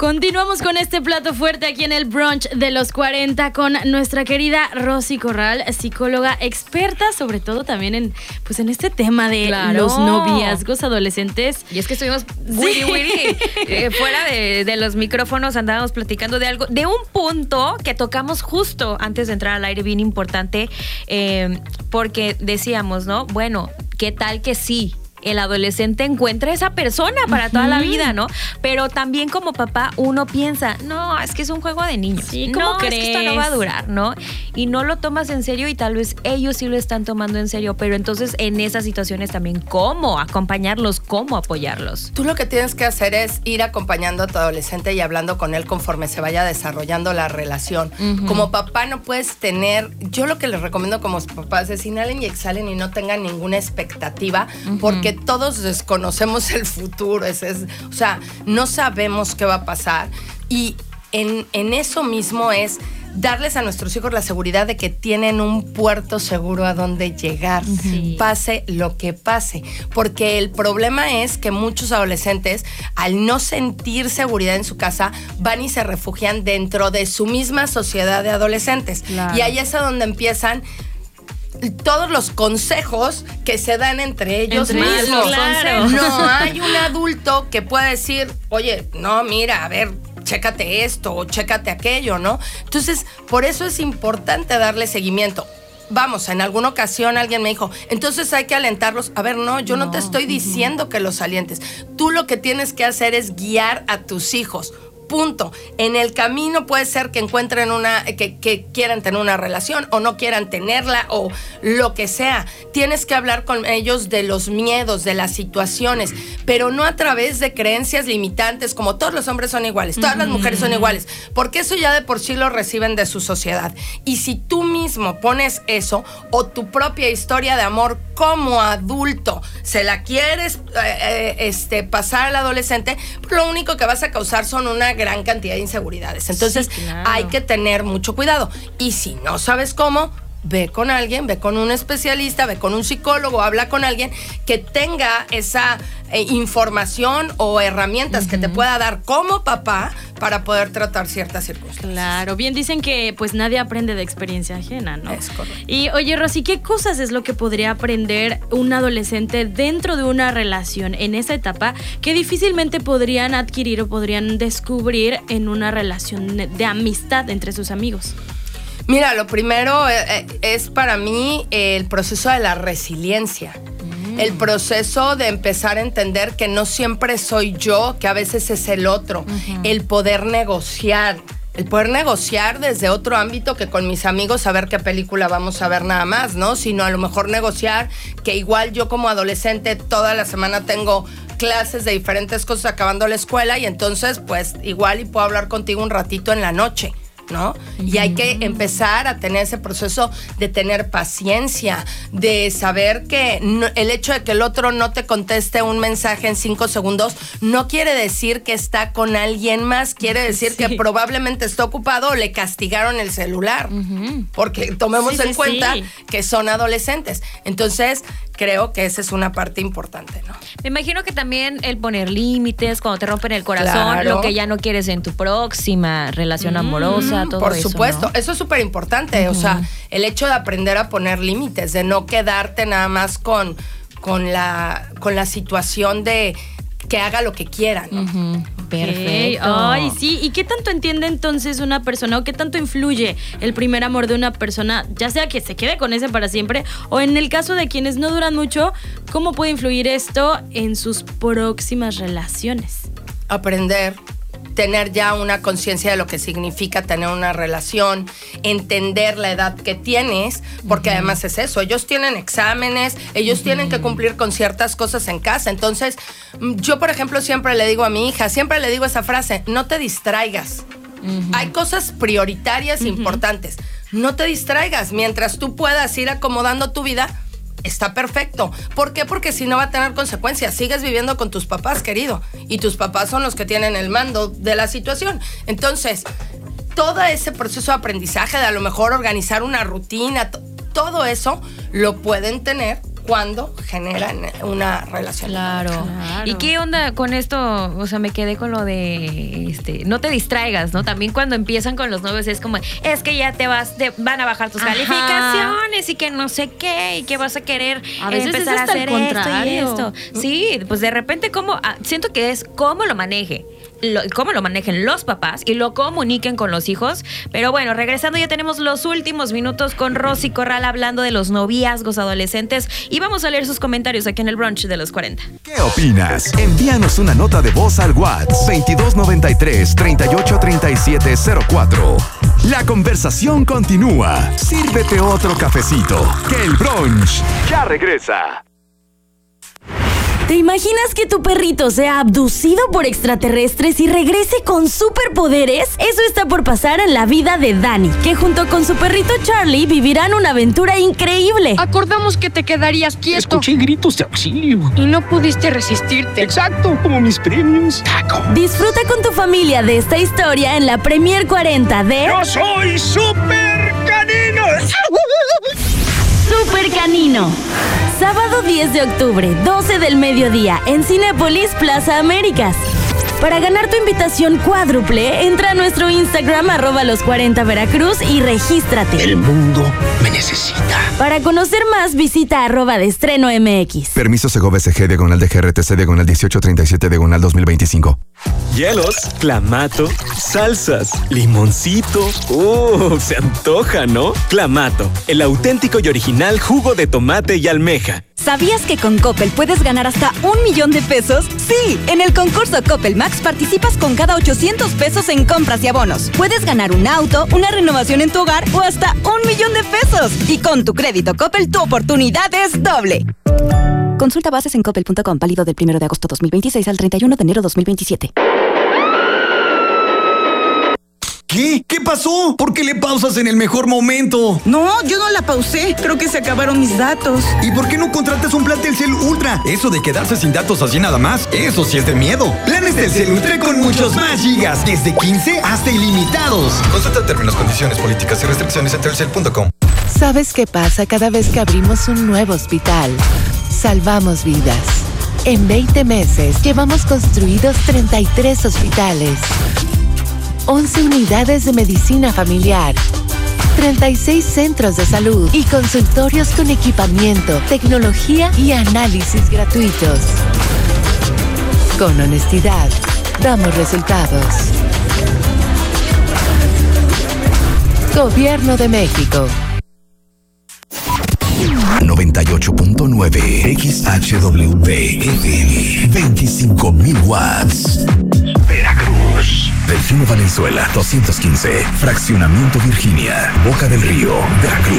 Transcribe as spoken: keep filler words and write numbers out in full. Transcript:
Continuamos con este plato fuerte aquí en el brunch de los cuarenta con nuestra querida Rosy Corral, psicóloga experta sobre todo también en pues en este tema de claro. los noviazgos adolescentes. Y es que estuvimos wiri wiri eh, fuera de, de los micrófonos, andábamos platicando de algo, de un punto que tocamos justo antes de entrar al aire, bien importante, eh, porque decíamos, ¿no? Bueno, ¿qué tal que sí? El adolescente encuentra esa persona para uh-huh. toda la vida, ¿no? Pero también como papá uno piensa, no, es que es un juego de niños. Sí, ¿cómo no, crees? Es que esto no va a durar, ¿no? Y no lo tomas en serio y tal vez ellos sí lo están tomando en serio, pero entonces en esas situaciones también, ¿cómo acompañarlos? ¿Cómo apoyarlos? Tú lo que tienes que hacer es ir acompañando a tu adolescente y hablando con él conforme se vaya desarrollando la relación. Uh-huh. Como papá no puedes tener, yo lo que les recomiendo como papás es inhalen y exhalen y no tengan ninguna expectativa, uh-huh. porque todos desconocemos el futuro, es, es, o sea, no sabemos qué va a pasar y en, en eso mismo es darles a nuestros hijos la seguridad de que tienen un puerto seguro a donde llegar, sí. pase lo que pase, porque el problema es que muchos adolescentes al no sentir seguridad en su casa van y se refugian dentro de su misma sociedad de adolescentes, claro. y ahí es a donde empiezan todos los consejos que se dan entre ellos entre mismos. Claro. No hay un adulto que pueda decir, oye, no, mira, a ver, chécate esto o chécate aquello, ¿no? Entonces, por eso es importante darle seguimiento. Vamos, en alguna ocasión alguien me dijo, entonces hay que alentarlos. A ver, no, yo no, no te estoy diciendo uh-huh. que los alientes. Tú lo que tienes que hacer es guiar a tus hijos. Punto. En el camino puede ser que encuentren una, que, que quieran tener una relación o no quieran tenerla o lo que sea. Tienes que hablar con ellos de los miedos, de las situaciones, pero no a través de creencias limitantes como todos los hombres son iguales, todas mm. las mujeres son iguales, porque eso ya de por sí lo reciben de su sociedad. Y si tú mismo pones eso o tu propia historia de amor como adulto, se la quieres eh, este, pasar al adolescente, lo único que vas a causar son una gran cantidad de inseguridades. Entonces sí, claro. hay que tener mucho cuidado. Y si no sabes cómo, ve con alguien, ve con un especialista, ve con un psicólogo, habla con alguien que tenga esa eh, información o herramientas uh-huh. que te pueda dar como papá para poder tratar ciertas circunstancias. Claro, bien dicen que pues nadie aprende de experiencia ajena, ¿no? Es correcto. Y oye, Rosy, ¿qué cosas es lo que podría aprender un adolescente dentro de una relación en esa etapa que difícilmente podrían adquirir o podrían descubrir en una relación de amistad entre sus amigos? Mira, lo primero es para mí el proceso de la resiliencia. Mm. El proceso de empezar a entender que no siempre soy yo, que a veces es el otro. Uh-huh. El poder negociar. El poder negociar desde otro ámbito que con mis amigos saber qué película vamos a ver nada más, ¿no? Sino a lo mejor negociar que igual yo como adolescente toda la semana tengo clases de diferentes cosas acabando la escuela y entonces pues igual y puedo hablar contigo un ratito en la noche, ¿no? Uh-huh. Y hay que empezar a tener ese proceso de tener paciencia, de saber que no, el hecho de que el otro no te conteste un mensaje en cinco segundos no quiere decir que está con alguien más, quiere decir sí. que probablemente está ocupado o le castigaron el celular, uh-huh. porque tomemos sí, en sí, cuenta sí. que son adolescentes. Entonces, creo que esa es una parte importante, ¿no? Me imagino que también el poner límites cuando te rompen el corazón, claro. lo que ya no quieres en tu próxima relación mm, amorosa, todo por eso, Por supuesto, ¿no? Eso es súper importante, uh-huh. o sea, el hecho de aprender a poner límites, de no quedarte nada más con, con, la, con la situación de que haga lo que quiera, ¿no? Uh-huh. Perfecto. Ay, sí. ¿Y qué tanto entiende entonces una persona o qué tanto influye el primer amor de una persona, ya sea que se quede con ese para siempre o en el caso de quienes no duran mucho, cómo puede influir esto en sus próximas relaciones? Aprender, tener ya una conciencia de lo que significa tener una relación, entender la edad que tienes, porque uh-huh. además es eso, ellos tienen exámenes, ellos uh-huh. tienen que cumplir con ciertas cosas en casa. Entonces, yo por ejemplo siempre le digo a mi hija, siempre le digo esa frase, no te distraigas. Uh-huh. Hay cosas prioritarias uh-huh. importantes, no te distraigas, mientras tú puedas ir acomodando tu vida, está perfecto. ¿Por qué? Porque si no va a tener consecuencias. Sigues viviendo con tus papás, querido. Y tus papás son los que tienen el mando de la situación. Entonces, todo ese proceso de aprendizaje, de a lo mejor organizar una rutina, t- todo eso lo pueden tener cuando generan una relación. Claro. Claro. ¿Y qué onda con esto? O sea, me quedé con lo de, este, no te distraigas, ¿no? También cuando empiezan con los novios es como, es que ya te vas, te van a bajar tus Ajá. calificaciones y que no sé qué, y que vas a querer A veces empezar es a hasta el hacer esto y contrario. esto. Sí, pues de repente como, ah, siento que es cómo lo maneje. Lo, cómo lo manejen los papás y lo comuniquen con los hijos. Pero bueno, regresando, ya tenemos los últimos minutos con Rosy Corral hablando de los noviazgos adolescentes y vamos a leer sus comentarios aquí en el brunch de los cuarenta. ¿Qué opinas? Envíanos una nota de voz al WhatsApp veintidós noventa y tres, treinta y ocho, treinta y siete cero cuatro. La conversación continúa. Sírvete otro cafecito, que el brunch ya regresa. ¿Te imaginas que tu perrito sea abducido por extraterrestres y regrese con superpoderes? Eso está por pasar en la vida de Dani, que junto con su perrito Charlie vivirán una aventura increíble. Acordamos que te quedarías quieto. Escuché gritos de auxilio. Y no pudiste resistirte. Exacto, como mis premios. Taco. Disfruta con tu familia de esta historia en la Premier cuarenta de ¡Yo soy Super Canino! Super Canino. Sábado diez de octubre, doce del mediodía, en Cinépolis Plaza Américas. Para ganar tu invitación cuádruple, entra a nuestro Instagram, arroba los cuarenta Veracruz, y regístrate. El mundo me necesita. Para conocer más, visita arroba de estreno M X. Permiso Segobe S G diagonal de G R T C diagonal dieciocho treinta y siete diagonal dos mil veinticinco. Hielos, clamato, salsas, limoncito. ¡Uh! Se antoja, ¿no? Clamato, el auténtico y original jugo de tomate y almeja. ¿Sabías que con Coppel puedes ganar hasta un millón de pesos? Sí, en el concurso Coppel Max participas con cada ochocientos pesos en compras y abonos. Puedes ganar un auto, una renovación en tu hogar o hasta un millón de pesos. Y con tu crédito Coppel, tu oportunidad es doble. Consulta bases en coppel punto com, válido del primero de agosto dos mil veintiséis al treinta y uno de enero dos mil veintisiete. ¿Qué? ¿Qué pasó? ¿Por qué le pausas en el mejor momento? No, yo no la pausé. Creo que se acabaron mis datos. ¿Y por qué no contratas un plan Telcel Ultra? Eso de quedarse sin datos así nada más, eso sí es de miedo. Planes Telcel Ultra con muchos más gigas, desde quince hasta ilimitados. Consulta términos, condiciones, políticas y restricciones en telcel punto com. ¿Sabes qué pasa cada vez que abrimos un nuevo hospital? Salvamos vidas. En veinte meses llevamos construidos treinta y tres hospitales, once unidades de medicina familiar, treinta y seis centros de salud y consultorios con equipamiento, tecnología y análisis gratuitos. Con honestidad, damos resultados. Gobierno de México. noventa y ocho punto nueve X H W F M, veinticinco mil watts. Veracruz. Delfino Valenzuela, doscientos quince. Fraccionamiento Virginia, Boca del Río, Veracruz.